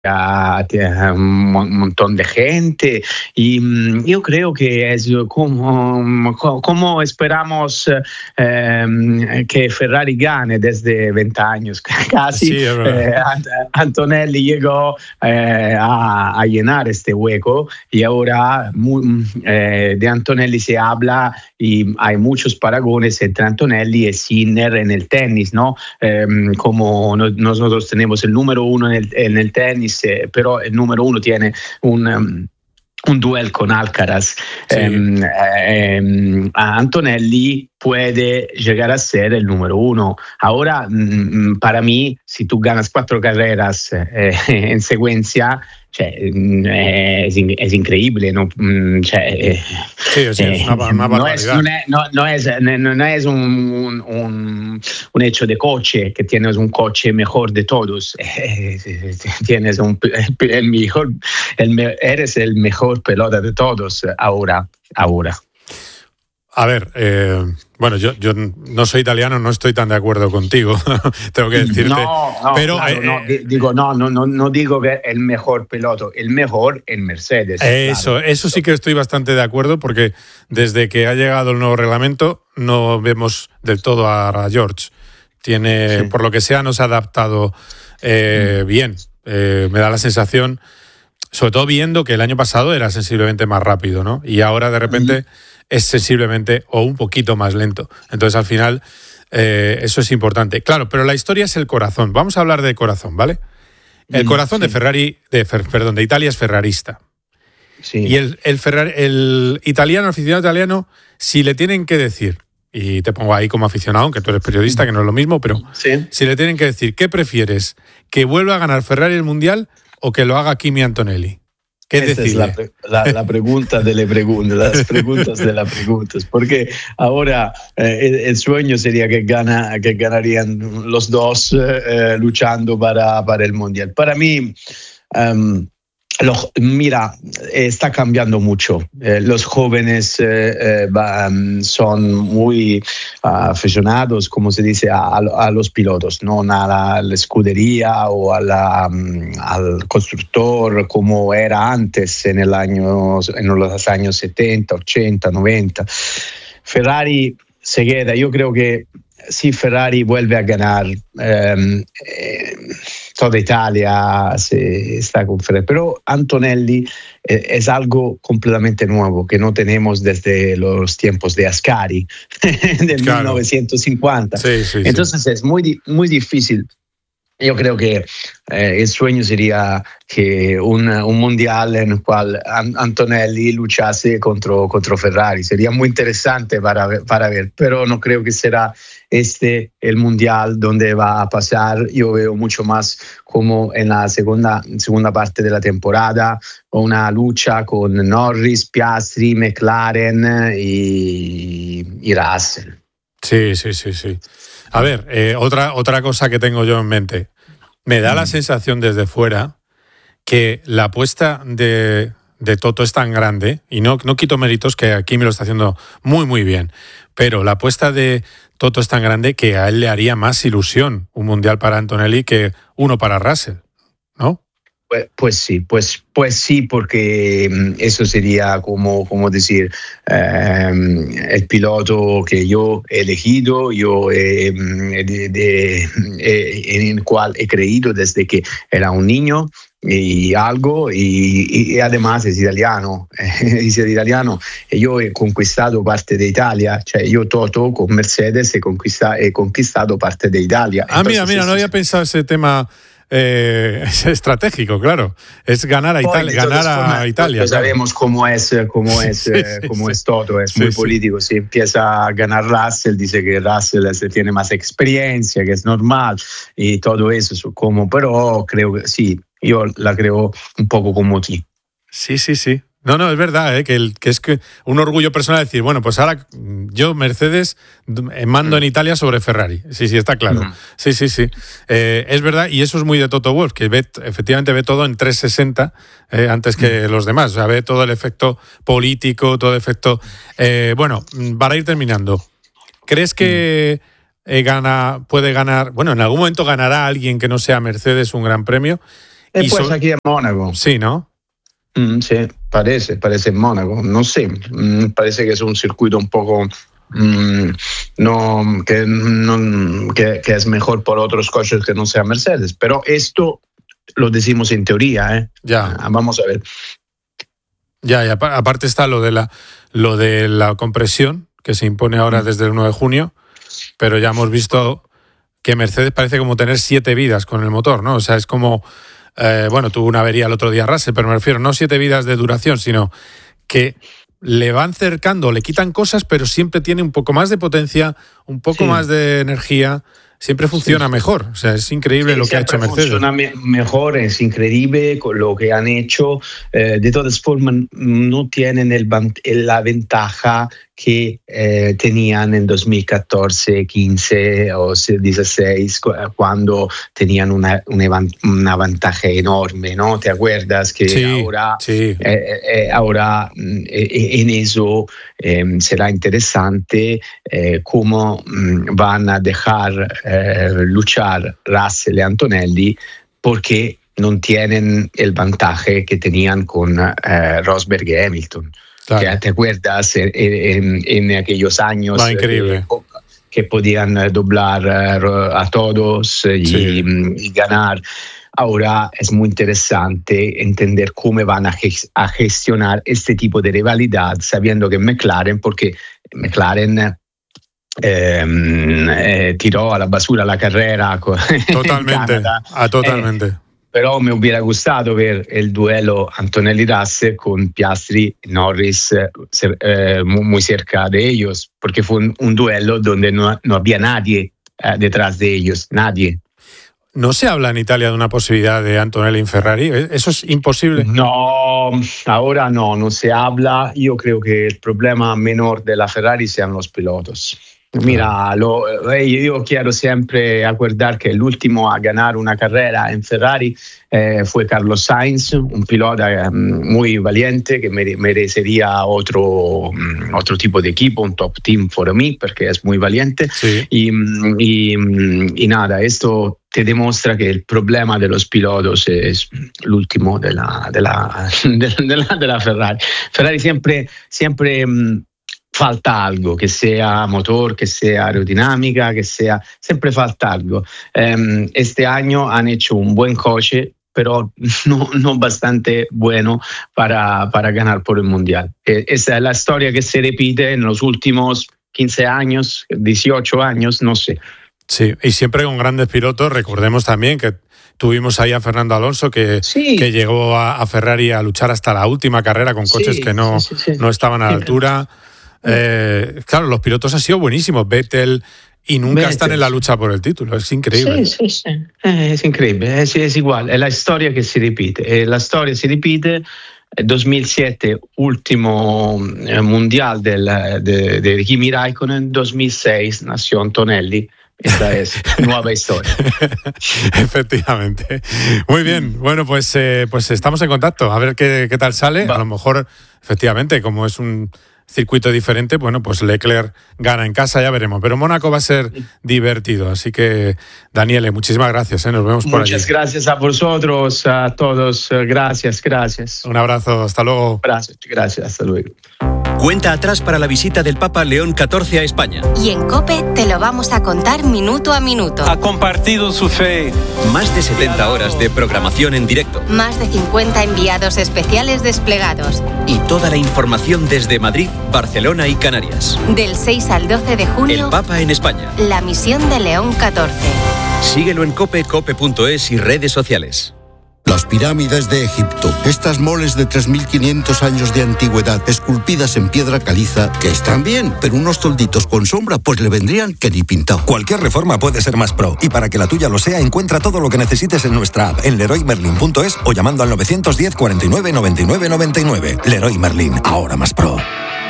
a un montón de gente y yo creo que es como esperamos que Ferrari gane desde 20 años casi. Sí, Antonelli llegó a llenar este hueco y ahora de Antonelli se habla y hay muchos paragones entre Antonelli y Sinner en el tenis, ¿no? Como nosotros tenemos el número uno en el tenis, pero el número uno tiene un duel con Alcaraz. Sí. Antonelli puede llegar a ser el número uno. Ahora, para mí, si tú ganas 4 carreras en secuencia, es increíble, ¿no? Sí, o sea, es una barbaridad. No es un hecho de coche, que tienes un coche mejor de todos. Tienes eres el mejor pelota de todos ahora. A ver, bueno, yo no soy italiano, no estoy tan de acuerdo contigo, tengo que decirte. No, pero claro, no digo que el mejor piloto, el mejor en Mercedes. Eso sí que estoy bastante de acuerdo, porque desde que ha llegado el nuevo reglamento no vemos del todo a George. Tiene, por lo que sea, no se ha adaptado bien. Me da la sensación, sobre todo viendo que el año pasado era sensiblemente más rápido, ¿no? Y ahora de repente es sensiblemente o un poquito más lento. Entonces, al final, eso es importante. Claro, pero la historia es el corazón. Vamos a hablar de corazón, ¿vale? El corazón de Ferrari, de Italia es ferrarista. Sí. Y el italiano, aficionado italiano, si le tienen que decir, y te pongo ahí como aficionado, aunque tú eres periodista, que no es lo mismo, pero si le tienen que decir, ¿qué prefieres? ¿Que vuelva a ganar Ferrari el Mundial o que lo haga Kimi Antonelli? Esta es la pregunta de las preguntas de las preguntas, porque ahora el sueño sería que ganarían los dos luchando para el Mundial. Para mí, mira, está cambiando mucho. Los jóvenes son muy aficionados, como se dice, a los pilotos, no a la escudería o al constructor como era antes en los años 70, 80, 90. Ferrari se queda. Yo creo que si Ferrari vuelve a ganar, toda Italia está con Ferrari. Pero Antonelli es algo completamente nuevo que no tenemos desde los tiempos de Ascari, del 1950. Sí. Entonces es muy, muy difícil. Yo creo que el sueño sería que un mundial en el cual Antonelli luchase contra Ferrari. Sería muy interesante para ver, pero no creo que será el mundial donde va a pasar. Yo veo mucho más como en la segunda parte de la temporada, una lucha con Norris, Piastri, McLaren y Russell. Sí. A ver, otra cosa que tengo yo en mente. Me da la sensación desde fuera que la apuesta de Toto es tan grande, y no quito méritos, que aquí me lo está haciendo muy, muy bien, pero la apuesta de Toto es tan grande que a él le haría más ilusión un mundial para Antonelli que uno para Russell, ¿no? Pues sí, porque eso sería como decir, el piloto que yo he elegido, en el cual he creído desde que era un niño y además es italiano. Y yo he conquistado parte de Italia, yo Toto con Mercedes he conquistado parte de Italia. Entonces, mira, no había pensado ese tema. Es estratégico, claro. Es ganar a Italia. Sabemos cómo es todo, es muy político. Si empieza a ganar Russell, dice que Russell tiene más experiencia, que es normal y todo eso. Pero creo que sí, yo la creo un poco como ti. Sí. No, es verdad, que es que un orgullo personal decir, bueno, pues ahora yo, Mercedes, mando en Italia sobre Ferrari. Sí, está claro. Sí. Es verdad, y eso es muy de Toto Wolff, que efectivamente ve todo en 360 antes que los demás. O sea, ve todo el efecto político, todo el efecto... bueno, para ir terminando, ¿crees que puede ganar... Bueno, en algún momento ganará alguien que no sea Mercedes un gran premio? Pues aquí en Mónaco. Sí, ¿no? Sí, parece en Mónaco. No sé, parece que es un circuito un poco... que es mejor por otros coches que no sea Mercedes. Pero esto lo decimos en teoría, Ya. Vamos a ver. Ya, y aparte está lo de la compresión, que se impone ahora desde el 1 de junio, pero ya hemos visto que Mercedes parece como tener 7 vidas con el motor, ¿no? O sea, es como, tuvo una avería el otro día Russell, pero me refiero no 7 vidas de duración, sino que le van cercando, le quitan cosas, pero siempre tiene un poco más de potencia, un poco más de energía. Siempre funciona mejor. O sea, es increíble lo que ha hecho Mercedes. Funciona mejor, es increíble con lo que han hecho. De todas formas, no tienen la ventaja que tenían en 2014, 15 o 16, cuando tenían una ventaja enorme, ¿no? ¿Te acuerdas? Que ahora en eso será interesante cómo van a dejar luchar Russell y Antonelli, porque no tienen el vantaje que tenían con Rosberg y Hamilton. Claro. ¿Te acuerdas en aquellos años que podían doblar a todos y ganar? Ahora es muy interesante entender cómo van a gestionar este tipo de rivalidad, sabiendo que porque McLaren tiró a la basura la carrera totalmente, totalmente. Pero me hubiera gustado ver el duelo Antonelli-Russell con Piastri y Norris muy cerca de ellos, porque fue un duelo donde no había nadie detrás de ellos, nadie. ¿No se habla en Italia de una posibilidad de Antonelli en Ferrari? ¿Eso es imposible? No, ahora no se habla. Yo creo que el problema menor de la Ferrari sean los pilotos. Mira, yo quiero siempre acordar que el último a ganar una carrera en Ferrari fue Carlos Sainz, un pilota muy valiente que merecería otro tipo de equipo, un top team for me, porque es muy valiente. Sí. Y nada, esto te demuestra que el problema de los pilotos es el último de la Ferrari. Ferrari siempre falta algo, que sea motor, que sea aerodinámica, siempre falta algo. Este año han hecho un buen coche, pero no bastante bueno para ganar por el Mundial. Esa es la historia que se repite en los últimos 15 años, 18 años, no sé. Sí, y siempre con grandes pilotos. Recordemos también que tuvimos ahí a Fernando Alonso, que llegó a Ferrari a luchar hasta la última carrera con coches que no estaban a la altura. Claro, los pilotos han sido buenísimos, Vettel, y nunca están en la lucha por el título. Es increíble. Sí. Es increíble, es igual, es la historia que se repite. La historia se repite. 2007, último mundial de Kimi Raikkonen. 2006 nació Antonelli. Esta es nueva historia. Efectivamente. Muy bien. Bueno, pues estamos en contacto. A ver qué tal sale. A lo mejor, efectivamente, como es un circuito diferente, bueno, pues Leclerc gana en casa, ya veremos. Pero Mónaco va a ser divertido. Así que, Daniele, muchísimas gracias. Nos vemos por allí. Muchas gracias a vosotros, a todos. Gracias. Un abrazo. Hasta luego. Gracias. Hasta luego. Cuenta atrás para la visita del Papa León XIV a España. Y en COPE te lo vamos a contar minuto a minuto. Ha compartido su fe. Más de 70 horas de programación en directo. Más de 50 enviados especiales desplegados. Y toda la información desde Madrid, Barcelona y Canarias. Del 6 al 12 de junio. El Papa en España. La misión de León XIV. Síguelo en COPE, cope.es y redes sociales. Las pirámides de Egipto, estas moles de 3.500 años de antigüedad, esculpidas en piedra caliza, que están bien, pero unos tolditos con sombra, pues le vendrían que ni pintado. Cualquier reforma puede ser más pro, y para que la tuya lo sea, encuentra todo lo que necesites en nuestra app, en leroymerlin.es o llamando al 910 49 99 99. Leroy Merlin, ahora más pro.